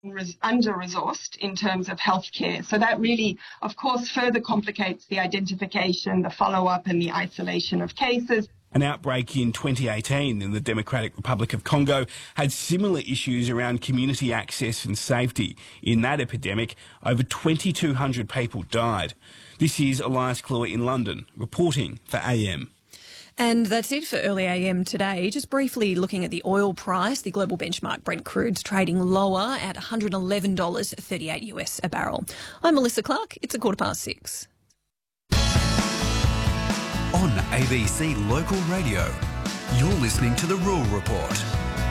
under-resourced in terms of healthcare. So that really, of course, further complicates the identification, the follow-up and the isolation of cases. An outbreak in 2018 in the Democratic Republic of Congo had similar issues around community access and safety. In that epidemic, over 2,200 people died. This is Elias Cluer in London, reporting for AM. And that's it for Early AM today. Just briefly looking at the oil price, the global benchmark Brent crude's trading lower at $111.38 US a barrel. I'm Melissa Clark. It's 6:15. On ABC Local Radio, you're listening to The Rural Report.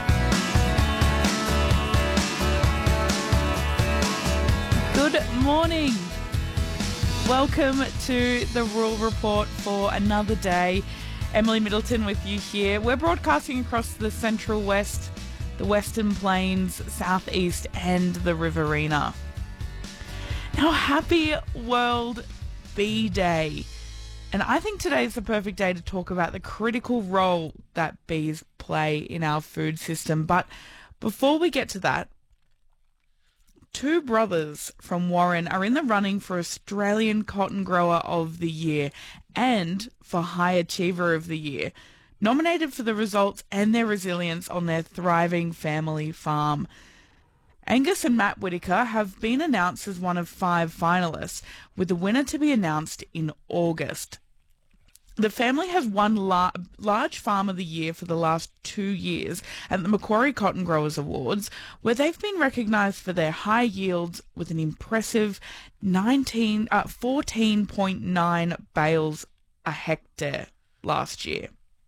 Good morning. Welcome to The Rural Report for another day. Emily Middleton with you here. We're broadcasting across the Central West, the Western Plains, Southeast and the Riverina. Now, happy World Bee Day. And I think today is the perfect day to talk about the critical role that bees play in our food system. But before we get to that, two brothers from Warren are in the running for Australian Cotton Grower of the Year and for High Achiever of the Year, nominated for the results and their resilience on their thriving family farm. Angus and Matt Whitaker have been announced as one of 5 finalists, with the winner to be announced in August. The family has won Large Farm of the Year for the last 2 years at the Macquarie Cotton Growers Awards, where they've been recognised for their high yields with an impressive 14.9 bales a hectare last year.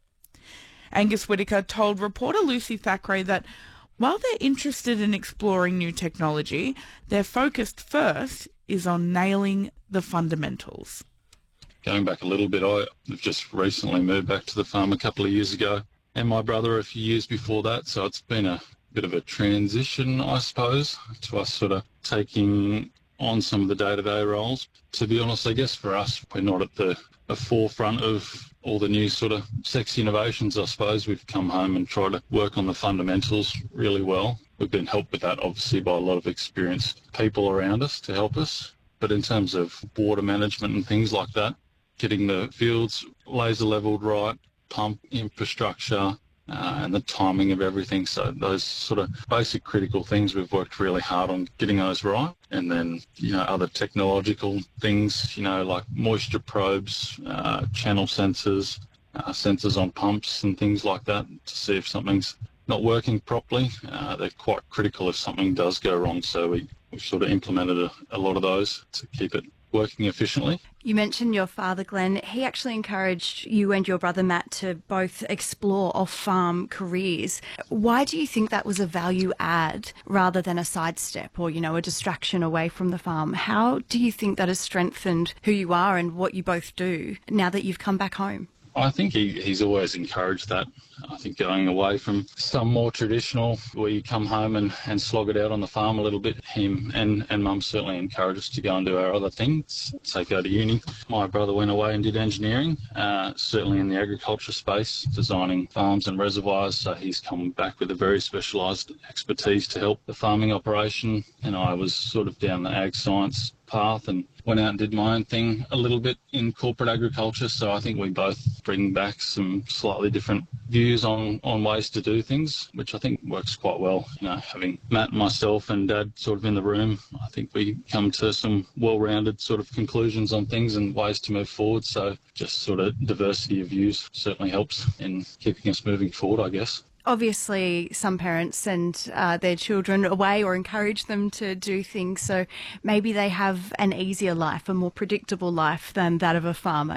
Angus Whitaker told reporter Lucy Thackeray that while they're interested in exploring new technology, their focus first is on nailing the fundamentals. Going back a little bit, I've just recently moved back to the farm a couple of years ago, and my brother a few years before that, so it's been a bit of a transition, I suppose, to us sort of taking on some of the day-to-day roles. To be honest, I guess for us, we're not at the forefront of all the new sort of sexy innovations, I suppose. We've come home and tried to work on the fundamentals really well. We've been helped with that, obviously, by a lot of experienced people around us to help us. But in terms of water management and things like that, getting the fields laser levelled right, pump infrastructure, and the timing of everything. So those sort of basic critical things, we've worked really hard on getting those right. And then, other technological things, like moisture probes, channel sensors, sensors on pumps and things like that to see if something's not working properly. They're quite critical if something does go wrong. So we've sort of implemented a lot of those to keep it working efficiently. You mentioned your father, Glenn. He actually encouraged you and your brother, Matt, to both explore off-farm careers. Why do you think that was a value add rather than a sidestep or, a distraction away from the farm? How do you think that has strengthened who you are and what you both do now that you've come back home? I think he's always encouraged that. I think going away from some more traditional, where you come home and slog it out on the farm a little bit, him and Mum certainly encouraged us to go and do our other things, say go to uni. My brother went away and did engineering, certainly in the agriculture space, designing farms and reservoirs, so he's come back with a very specialised expertise to help the farming operation, and I was sort of down the ag science path and went out and did my own thing a little bit in corporate agriculture. So I think we both bring back some slightly different views on ways to do things, which I think works quite well. Having Matt and myself and Dad sort of in the room, I think we come to some well-rounded sort of conclusions on things and ways to move forward. So just sort of diversity of views certainly helps in keeping us moving forward, I guess. Obviously, some parents send their children away or encourage them to do things, so maybe they have an easier life, a more predictable life than that of a farmer,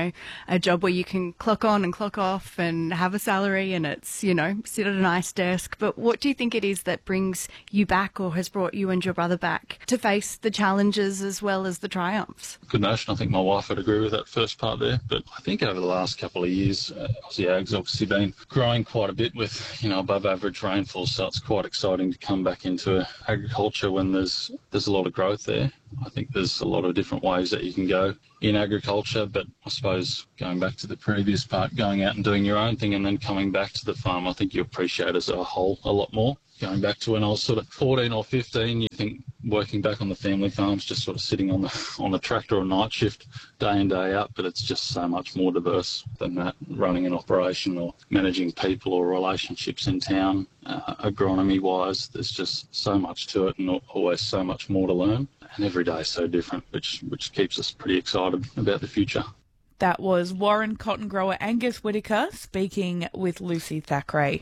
a job where you can clock on and clock off and have a salary and it's, sit at a nice desk. But what do you think it is that brings you back or has brought you and your brother back to face the challenges as well as the triumphs? Good notion. I think my wife would agree with that first part there. But I think over the last couple of years, Aussie Ag's obviously been growing quite a bit with above average rainfall, so it's quite exciting to come back into agriculture when there's a lot of growth there. I think there's a lot of different ways that you can go in agriculture, but I suppose going back to the previous part, going out and doing your own thing and then coming back to the farm, I think you appreciate as a whole a lot more. Going back to when I was sort of 14 or 15, you think working back on the family farms, just sort of sitting on the tractor or night shift day in, day out, but it's just so much more diverse than that. Running an operation or managing people or relationships in town, agronomy-wise, there's just so much to it and always so much more to learn. And every day is so different, which keeps us pretty excited about the future. That was Warren cotton grower Angus Whitaker speaking with Lucy Thackeray.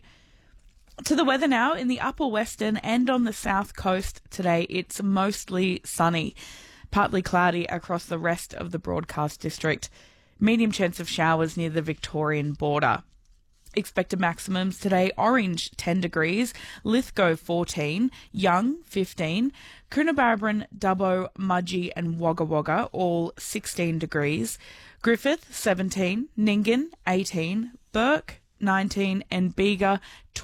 To the weather now. In the upper western and on the south coast today, it's mostly sunny, partly cloudy across the rest of the Broadcast District. Medium chance of showers near the Victorian border. Expected maximums today: Orange 10 degrees, Lithgow 14, Young 15, Coonabarabran, Dubbo, Mudgee and Wagga Wagga all 16 degrees, Griffith 17, Nyngan 18, Burke 19 and Bega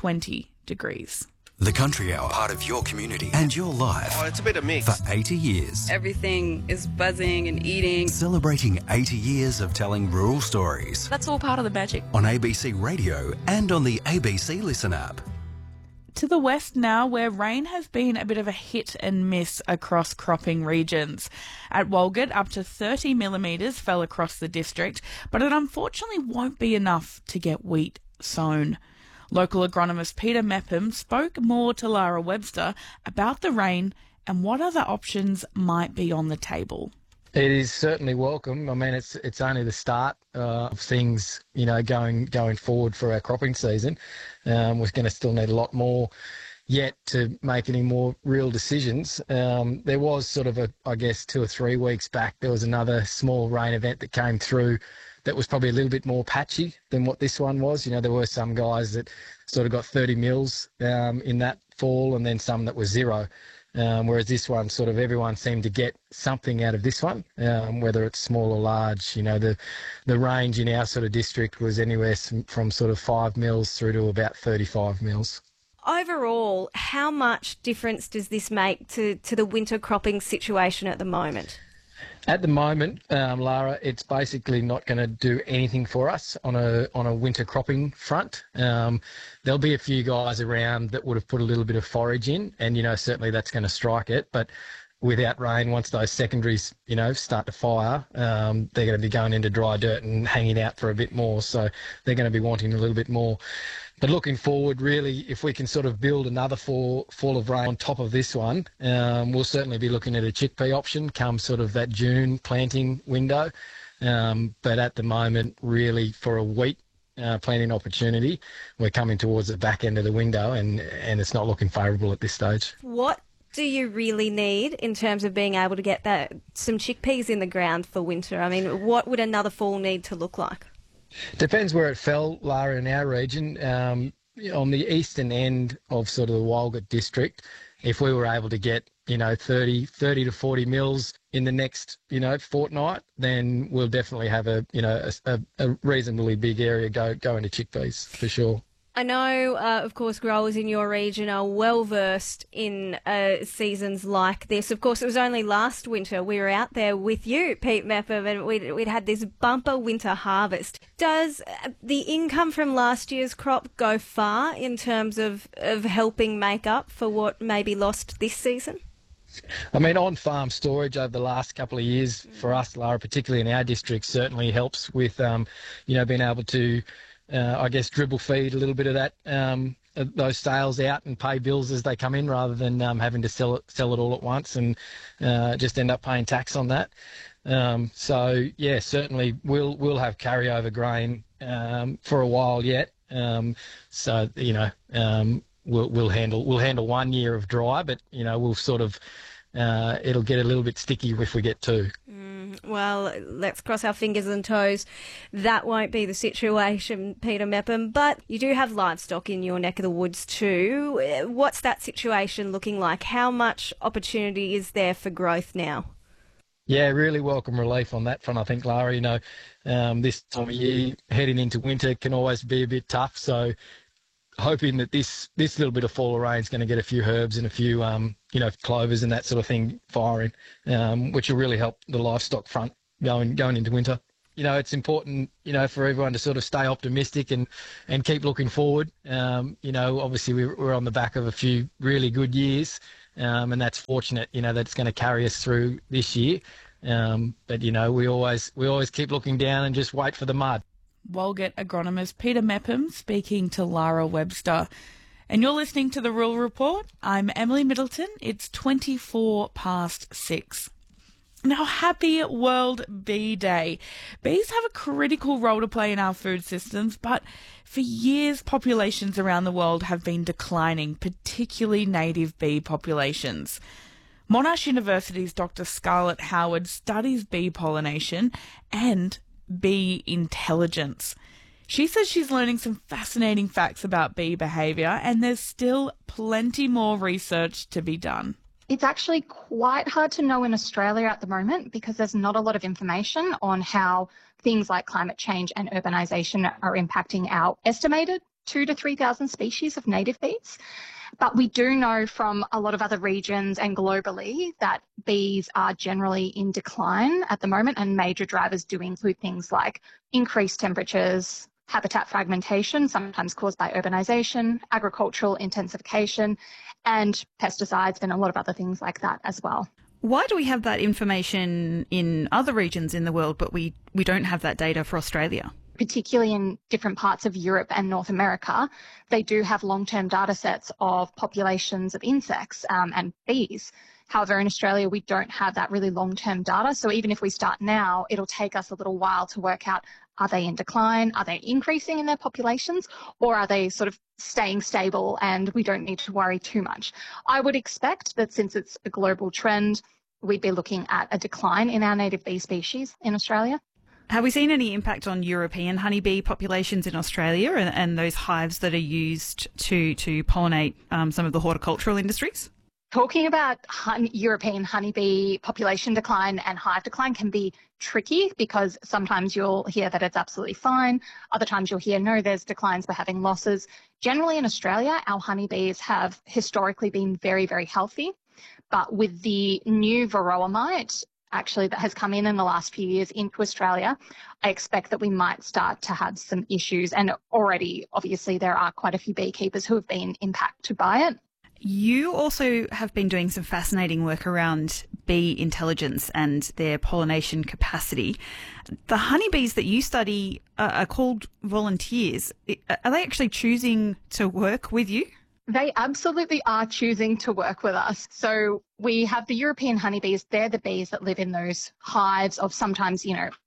20 degrees. The Country Hour, part of your community and your life. Oh, it's a bit of mix. For 80 years. Everything is buzzing and eating. Celebrating 80 years of telling rural stories. That's all part of the magic. On ABC Radio and on the ABC Listen app. To the west now, where rain has been a bit of a hit and miss across cropping regions. At Walgett, up to 30 millimetres fell across the district, but it unfortunately won't be enough to get wheat sown. Local agronomist Peter Mepham spoke more to Lara Webster about the rain and what other options might be on the table. It is certainly welcome. I mean, it's only the start of things, going forward for our cropping season. We're going to still need a lot more yet to make any more real decisions. There was sort of 2 or 3 weeks back, there was another small rain event that came through that was probably a little bit more patchy than what this one was. There were some guys that sort of got 30 mils in that fall and then some that were 0. Whereas this one, sort of everyone seemed to get something out of this one, whether it's small or large. The range in our sort of district was anywhere from sort of 5 mils through to about 35 mils. Overall, how much difference does this make to the winter cropping situation at the moment? At the moment, Lara, it's basically not going to do anything for us on a winter cropping front. There'll be a few guys around that would have put a little bit of forage in, and certainly that's going to strike it. But without rain, once those secondaries start to fire, they're going to be going into dry dirt and hanging out for a bit more. So they're going to be wanting a little bit more. But looking forward, really, if we can sort of build another fall of rain on top of this one, we'll certainly be looking at a chickpea option come sort of that June planting window. But at the moment, really, for a wheat planting opportunity, we're coming towards the back end of the window and it's not looking favourable at this stage. What do you really need in terms of being able to get some chickpeas in the ground for winter? I mean, what would another fall need to look like? Depends where it fell, Lara, in our region. On the eastern end of sort of the Walgett district, if we were able to get, 30 to 40 mils in the next, fortnight, then we'll definitely have a reasonably big area go into chickpeas for sure. I know, of course, growers in your region are well versed in seasons like this. Of course, it was only last winter we were out there with you, Pete Mepham, and we'd had this bumper winter harvest. Does the income from last year's crop go far in terms of helping make up for what may be lost this season? I mean, on-farm storage over the last couple of years for us, Lara, particularly in our district, certainly helps with, being able to dribble feed a little bit of that, those sales out and pay bills as they come in rather than having to sell it all at once and just end up paying tax on that. Certainly we'll have carryover grain for a while yet. We'll handle 1 year of dry, but we'll sort of it'll get a little bit sticky if we get 2. Well, let's cross our fingers and toes. That won't be the situation, Peter Mepham, but you do have livestock in your neck of the woods too. What's that situation looking like? How much opportunity is there for growth now? Yeah, really welcome relief on that front, I think, Lara. This time of year, heading into winter can always be a bit tough, so hoping that this little bit of fall of rain is going to get a few herbs and a few clovers and that sort of thing firing, which will really help the livestock front going into winter. it's important, for everyone to sort of stay optimistic and keep looking forward. Obviously we're on the back of a few really good years, and that's fortunate, that it's going to carry us through this year. But we always keep looking down and just wait for the mud. Walgett agronomist Peter Mepham speaking to Lara Webster. And you're listening to The Rural Report. I'm Emily Middleton. It's 6:24. Now, happy World Bee Day. Bees have a critical role to play in our food systems, but for years populations around the world have been declining, particularly native bee populations. Monash University's Dr. Scarlett Howard studies bee pollination and bee intelligence. She says she's learning some fascinating facts about bee behaviour, and there's still plenty more research to be done. It's actually quite hard to know in Australia at the moment because there's not a lot of information on how things like climate change and urbanisation are impacting our estimated 2,000 to 3,000 species of native bees. But we do know from a lot of other regions and globally that bees are generally in decline at the moment, and major drivers do include things like increased temperatures, habitat fragmentation, sometimes caused by urbanisation, agricultural intensification, and pesticides and a lot of other things like that as well. Why do we have that information in other regions in the world, but we don't have that data for Australia? Particularly in different parts of Europe and North America, they do have long-term data sets of populations of insects and bees. However, in Australia, we don't have that really long-term data. So even if we start now, it'll take us a little while to work out, are they in decline? Are they increasing in their populations? Or are they sort of staying stable and we don't need to worry too much? I would expect that since it's a global trend, we'd be looking at a decline in our native bee species in Australia. Have we seen any impact on European honeybee populations in Australia and those hives that are used to pollinate some of the horticultural industries? Talking about European honeybee population decline and hive decline can be tricky because sometimes you'll hear that it's absolutely fine. Other times you'll hear, no, there's declines, we're having losses. Generally in Australia, our honeybees have historically been very, very healthy. But with the new varroa mite, actually, that has come in the last few years into Australia, I expect that we might start to have some issues. And already, obviously, there are quite a few beekeepers who have been impacted by it. You also have been doing some fascinating work around bee intelligence and their pollination capacity. The honeybees that you study are called volunteers. Are they actually choosing to work with you? They absolutely are choosing to work with us. So we have the European honeybees. They're the bees that live in those hives of sometimes,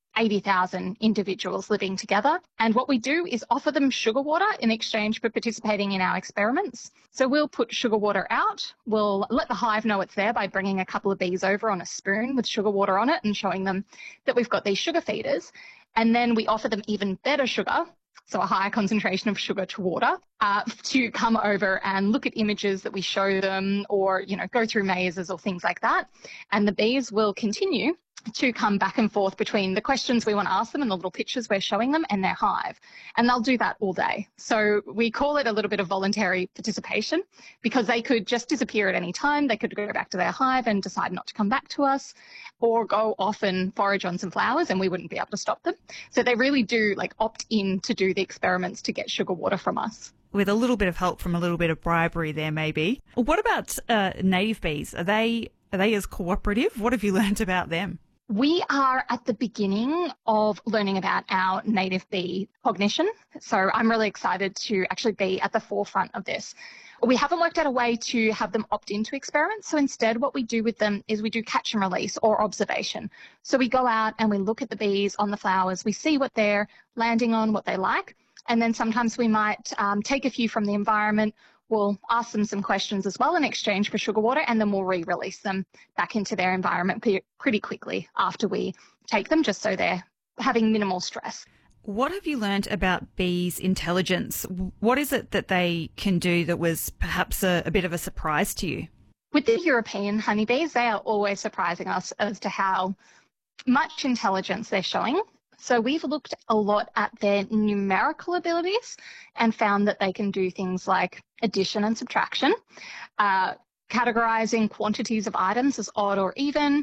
80,000 individuals living together. And what we do is offer them sugar water in exchange for participating in our experiments. So we'll put sugar water out. We'll let the hive know it's there by bringing a couple of bees over on a spoon with sugar water on it and showing them that we've got these sugar feeders. And then we offer them even better sugar, so a higher concentration of sugar to water, to come over and look at images that we show them or, go through mazes or things like that. And the bees will continue to come back and forth between the questions we want to ask them and the little pictures we're showing them and their hive. And they'll do that all day. So we call it a little bit of voluntary participation because they could just disappear at any time. They could go back to their hive and decide not to come back to us or go off and forage on some flowers and we wouldn't be able to stop them. So they really do opt in to do the experiments to get sugar water from us. With a little bit of help from a little bit of bribery there, maybe. What about native bees? Are they as cooperative? What have you learned about them? We are at the beginning of learning about our native bee cognition. So I'm really excited to actually be at the forefront of this. We haven't worked out a way to have them opt into experiments. So instead, what we do with them is we do catch and release or observation. So we go out and we look at the bees on the flowers. We see what they're landing on, what they like. And then sometimes we might take a few from the environment. We'll ask them some questions as well in exchange for sugar water, and then we'll re-release them back into their environment pretty quickly after we take them, just so they're having minimal stress. What have you learned about bees' intelligence? What is it that they can do that was perhaps a bit of a surprise to you? With the European honeybees, they are always surprising us as to how much intelligence they're showing. So we've looked a lot at their numerical abilities and found that they can do things like addition and subtraction, categorizing quantities of items as odd or even,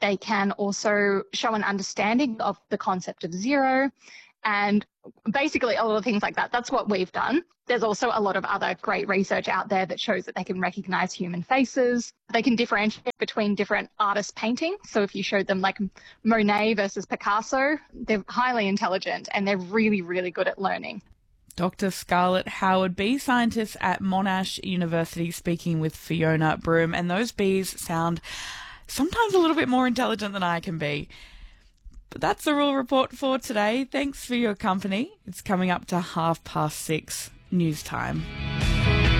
They can also show an understanding of the concept of zero and basically a lot of things like that. That's what we've done. There's also a lot of other great research out there that shows that they can recognize human faces. They can differentiate between different artists' paintings. So if you showed them like Monet versus Picasso, they're highly intelligent and they're really, really good at learning. Dr. Scarlett Howard, bee scientist at Monash University, speaking with Fiona Broome. And those bees sound sometimes a little bit more intelligent than I can be. But that's the Rural Report for today. Thanks for your company. It's coming up to 6:30 news time.